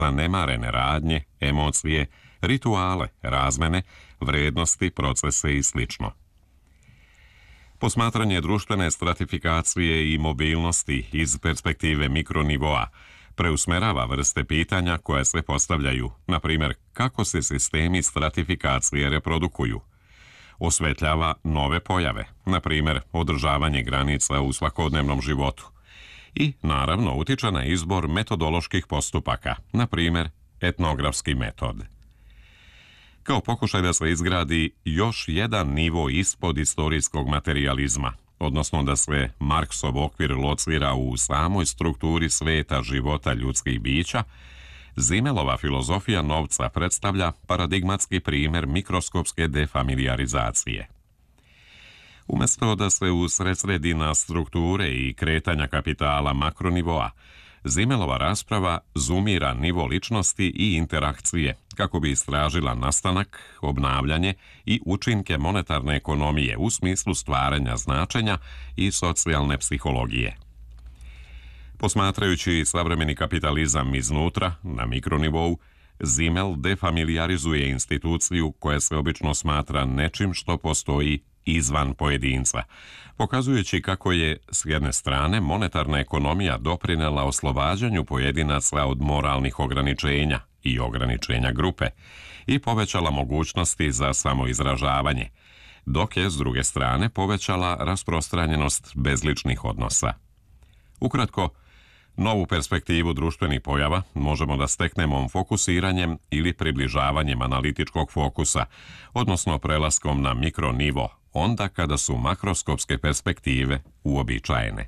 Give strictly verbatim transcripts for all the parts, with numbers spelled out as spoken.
zanemarene radnje, emocije, rituale, razmene, vrednosti, procese i slično. Posmatranje društvene stratifikacije i mobilnosti iz perspektive mikronivoa preusmerava vrste pitanja koja se postavljaju, na primjer kako se sistemi stratifikacije reprodukuju. Osvetljava nove pojave, na primjer održavanje granica u svakodnevnom životu. I, naravno, utiče na izbor metodoloških postupaka, na primjer etnografski metod. Kao pokušaj da se izgradi još jedan nivo ispod istorijskog materijalizma, odnosno da se Marksov okvir locira u samoj strukturi sveta života ljudskih bića, Zimelova filozofija novca predstavlja paradigmatski primjer mikroskopske defamiliarizacije. Umjesto da se usredsredi na strukture i kretanja kapitala makronivoa, Zimelova rasprava zoomira nivo ličnosti i interakcije kako bi istražila nastanak, obnavljanje i učinke monetarne ekonomije u smislu stvaranja značenja i socijalne psihologije. Posmatrajući savremeni kapitalizam iznutra, na mikronivou, Zimmel defamiliarizuje instituciju koja se obično smatra nečim što postoji izvan pojedinca, pokazujući kako je, s jedne strane, monetarna ekonomija doprinela oslobađanju pojedinaca od moralnih ograničenja i ograničenja grupe i povećala mogućnosti za samoizražavanje, dok je, s druge strane, povećala rasprostranjenost bezličnih odnosa. Ukratko, novu perspektivu društvenih pojava možemo da steknemo fokusiranjem ili približavanjem analitičkog fokusa, odnosno prelaskom na mikronivo, onda kada su makroskopske perspektive uobičajene.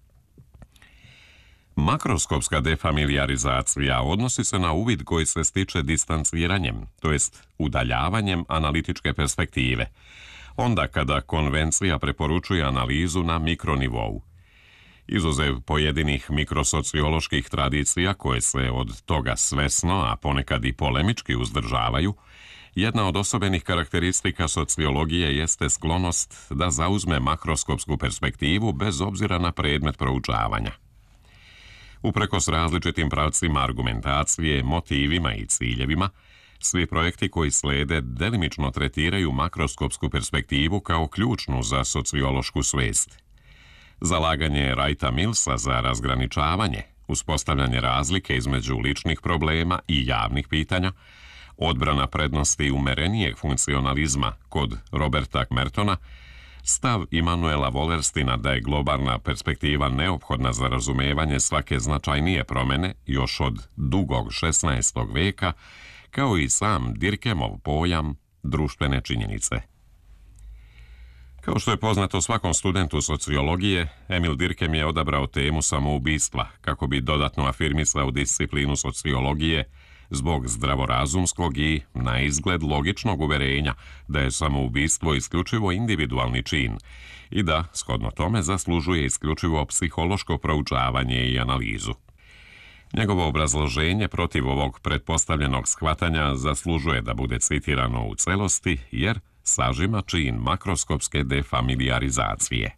Makroskopska defamiliarizacija odnosi se na uvid koji se stiče distanciranjem, to jest udaljavanjem analitičke perspektive, onda kada konvencija preporučuje analizu na mikronivou. Izuzev pojedinih mikrosocioloških tradicija koje se od toga svesno, a ponekad i polemički uzdržavaju, jedna od osobenih karakteristika sociologije jeste sklonost da zauzme makroskopsku perspektivu bez obzira na predmet proučavanja. Uprkos različitim pravcima argumentacije, motivima i ciljevima, svi projekti koji slede delimično tretiraju makroskopsku perspektivu kao ključnu za sociološku svest. Zalaganje Wrighta Millsa za razgraničavanje, uspostavljanje razlike između ličnih problema i javnih pitanja, odbrana prednosti umerenijeg funkcionalizma kod Roberta Mertona, stav Immanuela Wallerstina da je globalna perspektiva neophodna za razumevanje svake značajnije promene još od dugog šesnaestog veka, kao i sam Dirkemov pojam društvene činjenice. Kao što je poznato svakom studentu sociologije, Emil Durkheim je odabrao temu samoubistva kako bi dodatno afirmisao disciplinu sociologije zbog zdravorazumskog i, na izgled, logičnog uverenja da je samoubistvo isključivo individualni čin i da, shodno tome, zaslužuje isključivo psihološko proučavanje i analizu. Njegovo obrazloženje protiv ovog pretpostavljenog shvatanja zaslužuje da bude citirano u celosti, jer sažima čin makroskopske defamiliarizacije.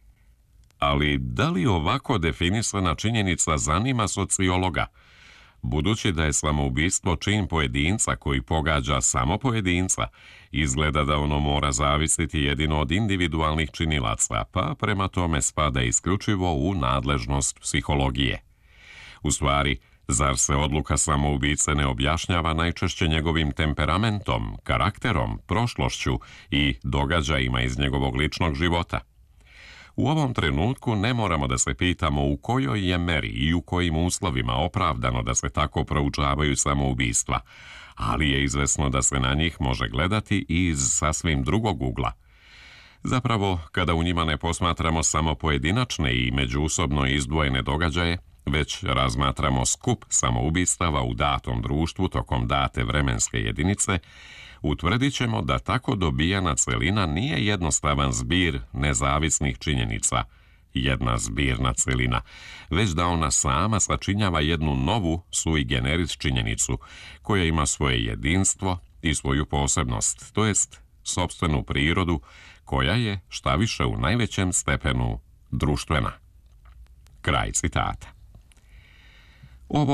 Ali da li ovako definisana činjenica zanima sociologa, budući da je samoubistvo čin pojedinca koji pogađa samo pojedinca, izgleda da ono mora zavisiti jedino od individualnih činilaca, pa prema tome spada isključivo u nadležnost psihologije. U stvari, zar se odluka samoubice ne objašnjava najčešće njegovim temperamentom, karakterom, prošlošću i događajima iz njegovog ličnog života? U ovom trenutku ne moramo da se pitamo u kojoj je meri i u kojim uslovima opravdano da se tako proučavaju samoubistva, ali je izvesno da se na njih može gledati i iz sasvim drugog ugla. Zapravo, kada u njima ne posmatramo samo pojedinačne i međusobno izdvojene događaje, već razmatramo skup samoubistava u datom društvu tokom date vremenske jedinice, utvrdit ćemo da tako dobijana celina nije jednostavan zbir nezavisnih činjenica, jedna zbirna celina, već da ona sama sačinjava jednu novu sui generis činjenicu, koja ima svoje jedinstvo i svoju posebnost, to jest sopstvenu prirodu, koja je, šta više, u najvećem stepenu društvena. Kraj citata. Ovo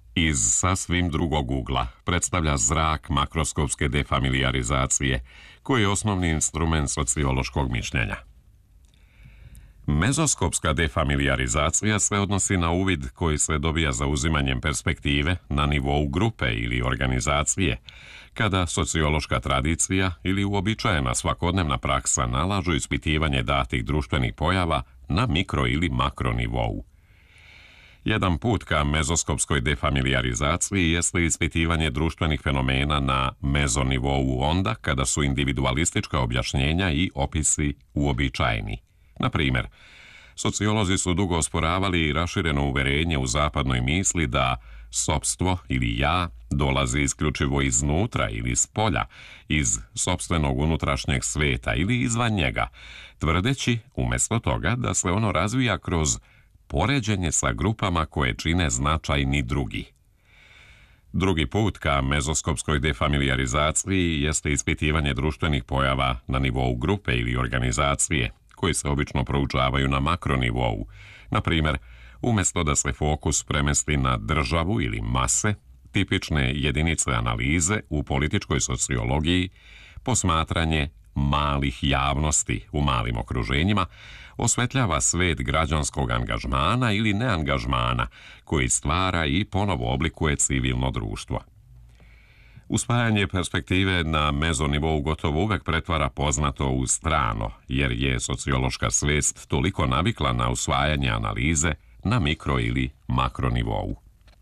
Iz sasvim drugog ugla predstavlja zrak makroskopske defamiliarizacije, koji je osnovni instrument sociološkog mišljenja. Mezoskopska defamiliarizacija se odnosi na uvid koji se dobija zauzimanjem perspektive na nivou grupe ili organizacije, kada sociološka tradicija ili uobičajena svakodnevna praksa nalažu ispitivanje datih društvenih pojava na mikro ili makro nivou. Jedan put ka mezoskopskoj defamiliarizaciji jeste ispitivanje društvenih fenomena na mezonivou onda kada su individualistička objašnjenja i opisi uobičajeni. Na primjer, sociolozi su dugo osporavali rašireno uverenje u zapadnoj misli da sopstvo ili ja dolazi isključivo iznutra ili s polja, iz sopstvenog unutrašnjeg sveta ili izvan njega, tvrdeći umjesto toga da se ono razvija kroz poređenje sa grupama koje čine značajni drugi. Drugi put ka mezoskopskoj defamiliarizaciji jeste ispitivanje društvenih pojava na nivou grupe ili organizacije, koji se obično proučavaju na makronivou. Na primjer, umjesto da se fokus premesti na državu ili mase, tipične jedinice analize u političkoj sociologiji, posmatranje malih javnosti u malim okruženjima osvetljava svet građanskog angažmana ili neangažmana koji stvara i ponovo oblikuje civilno društvo. Usvajanje perspektive na mezonivou gotovo uvek pretvara poznato u strano, jer je sociološka svest toliko navikla na usvajanje analize na mikro ili makronivou.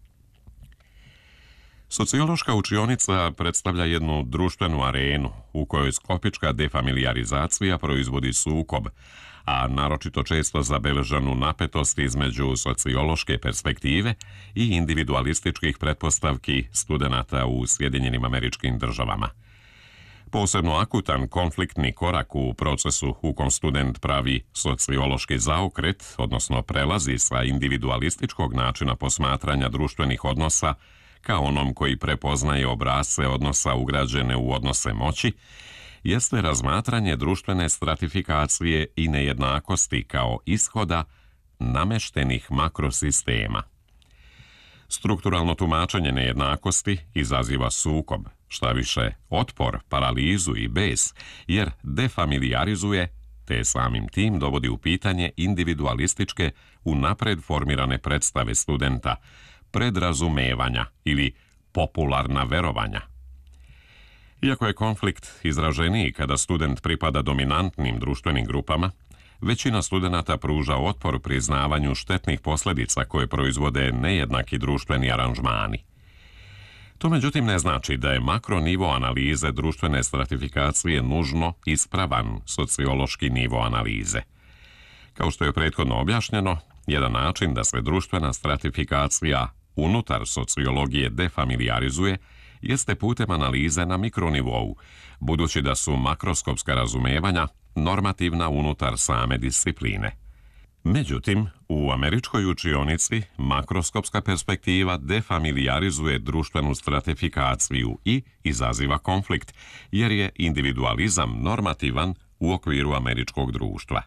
Sociološka učionica predstavlja jednu društvenu arenu u kojoj skopička defamiliarizacija proizvodi sukob, a naročito često zabeleženu napetost između sociološke perspektive i individualističkih pretpostavki studenata u Sjedinjenim Američkim Državama. Posebno akutan konfliktni korak u procesu u kom student pravi sociološki zaokret, odnosno prelazi sa individualističkog načina posmatranja društvenih odnosa ka onom koji prepoznaje obrasce odnosa ugrađene u odnose moći, jeste razmatranje društvene stratifikacije i nejednakosti kao ishoda nameštenih makrosistema. Strukturalno tumačenje nejednakosti izaziva sukob, šta više otpor, paralizu i bes, jer defamilijarizuje, te samim tim dovodi u pitanje individualističke unapred formirane predstave studenta, predrazumevanja ili popularna verovanja. Iako je konflikt izraženiji kada student pripada dominantnim društvenim grupama, većina studenata pruža otpor priznavanju štetnih posljedica koje proizvode nejednaki društveni aranžmani. To međutim ne znači da je makronivo analize društvene stratifikacije nužno ispravan sociološki nivo analize. Kao što je prethodno objašnjeno, jedan način da se društvena stratifikacija unutar sociologije defamilijarizuje jeste putem analize na mikronivou, budući da su makroskopska razumevanja normativna unutar same discipline. Međutim, u američkoj učionici makroskopska perspektiva defamilijarizuje društvenu stratifikaciju i izaziva konflikt, jer je individualizam normativan u okviru američkog društva.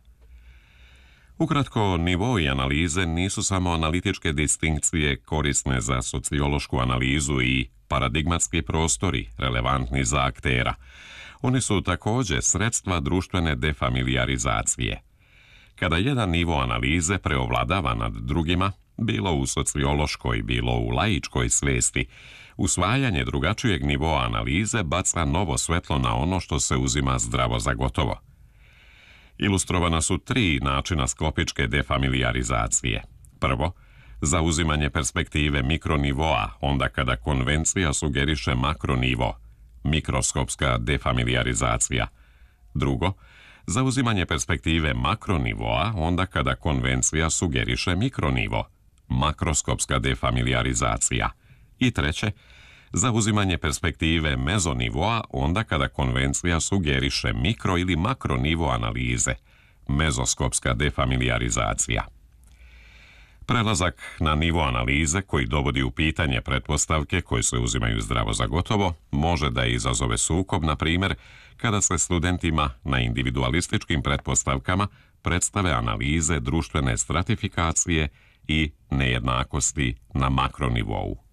Ukratko, nivoi analize nisu samo analitičke distinkcije korisne za sociološku analizu i paradigmatski prostori relevantni za aktera. Oni su također sredstva društvene defamiliarizacije. Kada jedan nivo analize preovladava nad drugima, bilo u sociološkoj, bilo u laičkoj svesti, usvajanje drugačijeg nivoa analize baca novo svetlo na ono što se uzima zdravo za gotovo. Ilustrovana su tri načina skopičke defamiliarizacije. Prvo, zauzimanje perspektive mikronivoa, onda kada konvencija sugeriše makronivo, mikroskopska defamiliarizacija. Drugo, zauzimanje perspektive makronivoa, onda kada konvencija sugeriše mikronivo, makroskopska defamiliarizacija. I treće, zauzimanje perspektive mezonivoa, onda kada konvencija sugeriše mikro ili makronivo analize, mezoskopska defamiliarizacija. Prelazak na nivo analize koji dovodi u pitanje pretpostavke koje se uzimaju zdravo za gotovo može da izazove sukob, na primjer, kada se studentima na individualističkim pretpostavkama predstave analize društvene stratifikacije i nejednakosti na makronivou.